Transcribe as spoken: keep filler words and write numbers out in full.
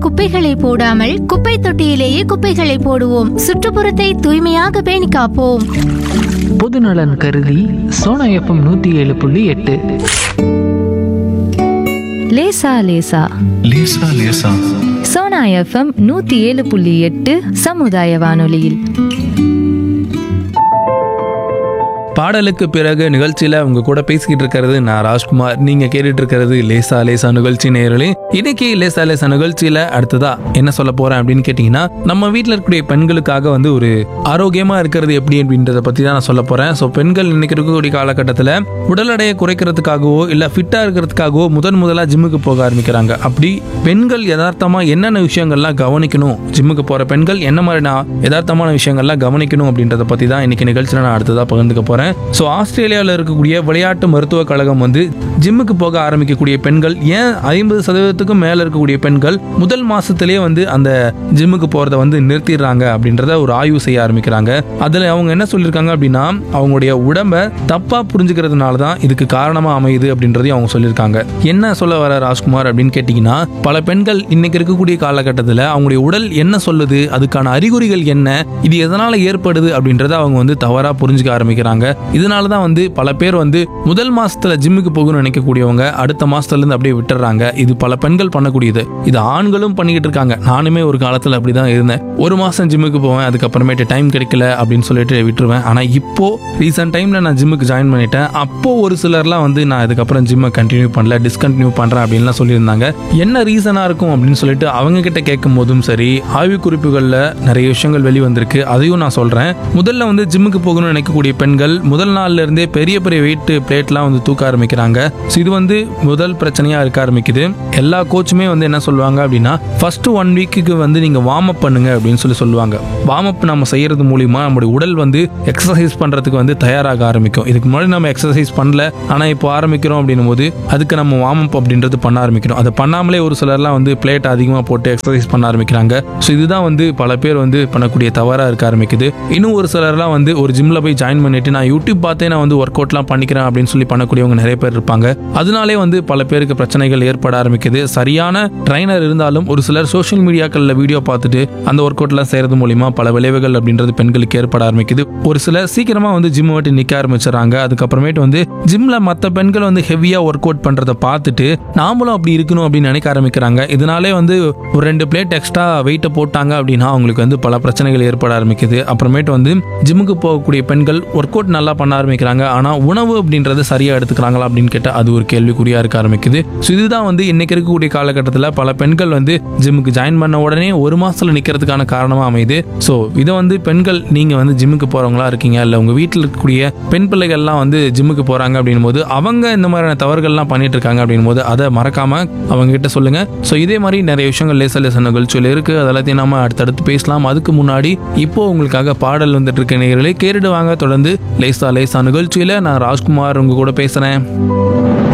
குப்பைகளை போடாமல் குப்பை தொட்டியிலேயே குப்பைகளை போடுவோம். சுற்றுப்புறத்தை தூய்மையாக பேணி காப்போம். பொதுநலன் கருதி சோனா எஃப்எம் நூத்தி ஏழு புள்ளி எட்டு. லேசா லேசா லேசா லேசா சோனா எஃப்எம் நூத்தி ஏழு புள்ளி எட்டு சமுதாய வானொலியில். பாடலுக்கு பிறகு நிகழ்ச்சியில் உங்க கூட பேசிக்கிட்டு இருக்கிறது நான் ராஜ்குமார். நீங்க கேட்டுட்டு இருக்கிறது லேசா லேசா நிகழ்ச்சி நேயர்களே. இன்னைக்கு லேசா லேசா நிகழ்ச்சியில அடுத்ததா என்ன சொல்ல போறேன் அப்படின்னு கேட்டீங்கன்னா, நம்ம வீட்டில் இருக்கக்கூடிய பெண்களுக்காக வந்து ஒரு ஆரோக்கியமா இருக்கிறது எப்படி அப்படின்றத பத்தி தான் நான் சொல்ல போறேன். ஸோ பெண்கள் இன்னைக்கு இருக்கக்கூடிய காலகட்டத்தில் உடல் எடையை குறைக்கிறதுக்காகவோ இல்ல ஃபிட்டா இருக்கிறதுக்காகவோ முதன் முதலா ஜிம்முக்கு போக ஆரம்பிக்கிறாங்க. அப்படி பெண்கள் யதார்த்தமா என்னென்ன விஷயங்கள்லாம் கவனிக்கணும், ஜிம்முக்கு போற பெண்கள் என்ன மாதிரினா யதார்த்தமான விஷயங்கள்லாம் கவனிக்கணும் அப்படின்றத பத்தி தான் இன்னைக்கு நிகழ்ச்சியில நான் அடுத்ததா பகிர்ந்துக்க போறேன். ஸோ ஆஸ்திரேலியாவில் இருக்கக்கூடிய விளையாட்டு மருத்துவ கழகம் வந்து ஜிம்முக்கு போக ஆரம்பிக்கக்கூடிய பெண்கள், ஏன் ஐம்பது சதவீதத்துக்கும் மேல இருக்கக்கூடிய பெண்கள் முதல் மாசத்திலேயே வந்து அந்த ஜிம்முக்கு போறத வந்து நிறுத்திடுறாங்க அப்படின்றத ஒரு ஆய்வு செய்ய ஆரம்பிக்கிறாங்க. அதுல அவங்க என்ன சொல்லியிருக்காங்க அப்படின்னா, அவங்களுடைய உடம்பை தப்பா புரிஞ்சுக்கிறதுனால தான் இதுக்கு காரணமா அமையுது அப்படின்றதையும் அவங்க சொல்லியிருக்காங்க. என்ன சொல்ல வர ராஜ்குமார் அப்படின்னு கேட்டீங்கன்னா, பல பெண்கள் இன்னைக்கு இருக்கக்கூடிய காலகட்டத்தில் அவங்களுடைய உடல் என்ன சொல்லுது, அதுக்கான அறிகுறிகள் என்ன, இது எதனால ஏற்படுது அப்படின்றத அவங்க வந்து தவறா புரிஞ்சுக்க ஆரம்பிக்கிறாங்க. இதனாலதான் வந்து பல பேர் வந்து முதல் மாசத்துல ஜிம்முக்கு போகணும்னு நினைக்கக்கூடியவங்க அடுத்த மாசத்துல இருந்து அப்படியே விட்டுறாங்க. இது பல பெண்கள் பண்ணக்கூடியது. இது ஆண்களும் பண்ணிக்கிட்டு இருக்காங்க. நானுமே ஒரு காலத்துல அப்படிதான் இருந்தேன். ஒரு மாசம் ஜிம்முக்கு போவேன், அதுக்கப்புறமேட்டு டைம் கிடைக்கல அப்படின்னு சொல்லிட்டு விட்டுருவேன். ஆனா இப்போ ரீசெண்ட் டைம்ல நான் ஜிம்முக்கு ஜாயின் பண்ணிட்டேன். அப்போ ஒரு சிலர்லாம் வந்து நான் இதுக்கப்புறம் ஜிம்மை கண்டினியூ பண்ணல, டிஸ்கண்டினியூ பண்றேன் அப்படின்லாம் சொல்லியிருந்தாங்க. என்ன ரீசனா இருக்கும் அப்படின்னு சொல்லிட்டு அவங்க கிட்ட கேட்கும் போதும் சரி, ஆய்வு குறிப்புகள்ல நிறைய விஷயங்கள் வெளிவந்திருக்கு. அதையும் நான் சொல்றேன். முதல்ல வந்து ஜிம்முக்கு போகணும்னு நினைக்கக்கூடிய பெண்கள் முதல் நாள்ல இருந்தே பெரிய பெரிய வெயிட் பிளேட்லாம் வந்து தூக்க ஆரம்பிக்கிறாங்க. இது வந்து முதல் பிரச்சனையா இருக்க ஆரம்பிக்குது. எல்லா கோச்சுமே வந்து என்ன சொல்லுவாங்க அப்படின்னா, ஃபர்ஸ்ட் ஒன் வீக்குக்கு வந்து நீங்க வார்ம் அப் பண்ணுங்க அப்படின்னு சொல்லி சொல்லுவாங்க. வார்ம் அப் நம்ம செய்யறது மூலியமா நம்மளுடைய உடல் வந்து எக்ஸசைஸ் பண்றதுக்கு வந்து தயாராக ஆரம்பிக்கும். இதுக்கு முன்னாடி நம்ம எக்ஸசைஸ் பண்ணல, ஆனா இப்போ ஆரம்பிக்கிறோம் அப்படின்னும் போது அதுக்கு நம்ம வார்ம் அப் அப்படின்றது பண்ண ஆரம்பிக்கணும். அதை பண்ணாமலே ஒரு சிலர்லாம் வந்து பிளேட் அதிகமாக போட்டு எக்ஸசைஸ் பண்ண ஆரம்பிக்கிறாங்க. ஸோ இதுதான் வந்து பல பேர் வந்து பண்ணக்கூடிய தவறா இருக்க ஆரம்பிக்குது. இன்னும் ஒரு சிலர்லாம் வந்து ஒரு ஜிம்ல போய் ஜாயின் பண்ணிட்டு நான் யூடியூப் பார்த்தே நான் வந்து ஒர்க் அவுட்லாம் பண்ணிக்கிறேன் அப்படின்னு சொல்லி பண்ணக்கூடியவங்க நிறைய பேர் இருப்பாங்க. அதனாலே வந்து பல பேருக்கு பிரச்சனைகள் ஏற்பட ஆரம்பிக்குது. சரியான ட்ரைனர் இருந்தாலும் ஒரு சிலர் சோஷியல் மீடியாக்கள்ல வீடியோ பார்த்துட்டு அந்த ஒர்க் அவுட்லாம் செய்யறது மூலியமா பல விளைவுகள் அப்படின்றது பெண்களுக்கு ஏற்பட ஆரம்பிக்குது. ஒரு சிலர் சீக்கிரமா வந்து ஜிம் விட்டு நிக்க ஆரம்பிச்சிடறாங்க. அதுக்கப்புறமேட்டு வந்து ஜிம்ல மற்ற பெண்கள் வந்து ஹெவியா ஒர்க் அவுட் பண்றதை பார்த்துட்டு நாமளும் அப்படி இருக்கணும் அப்படின்னு நினைக்க ஆரம்பிக்கிறாங்க. இதனாலே வந்து ஒரு ரெண்டு பிளேட் எக்ஸ்ட்ரா வெயிட்டை போட்டாங்க அப்படின்னா அவங்களுக்கு வந்து பல பிரச்சனைகள் ஏற்பட ஆரம்பிக்குது. அப்புறமேட்டு வந்து ஜிம்முக்கு போகக்கூடிய பெண்கள் ஒர்க் அவுட் நல்லா பண்ண ஆரம்பிக்கிறாங்க. ஆனா உணவு அப்படின்றது சரியா எடுத்துக்கிறாங்களா அப்படின்னு கேட்டா அது ஒரு கேள்விக்குறியா இருக்க ஆரம்பிக்குது. ஸோ இதுதான் வந்து இன்னைக்கு இருக்கக்கூடிய காலகட்டத்தில் பல பெண்கள் வந்து ஜிம்முக்கு ஜாயின் பண்ண உடனே ஒரு மாசத்துல நிக்கிறதுக்கான காரணமா அமையுது. ஸோ இதை வந்து பெண்கள், நீங்க வந்து ஜிம்முக்கு போறவங்களா இருக்கீங்க, இல்ல உங்க வீட்டில் இருக்கக்கூடிய பெண் பிள்ளைகள்லாம் வந்து ஜிம்முக்கு போறாங்க அப்படின் போது அவங்க இந்த மாதிரியான தவறுகள்லாம் பண்ணிட்டு இருக்காங்க அப்படின் போது அதை மறக்காம அவங்க கிட்ட சொல்லுங்க. ஸோ இதே மாதிரி நிறைய விஷயங்கள் லேசா லேசா நிகழ்ச்சியில் இருக்கு. அதெல்லாத்தையும் நாம அடுத்தடுத்து பேசலாம். அதுக்கு முன்னாடி இப்போ உங்களுக்காக பாடல் வந்துட்டு இருக்க நேயர்களே கேட்டுடுவாங்க. தொடர்ந்து லேசா லேசா நிகழ்ச்சியில நான் ராஜ்குமார் உங்க கூட பேசுறேன்.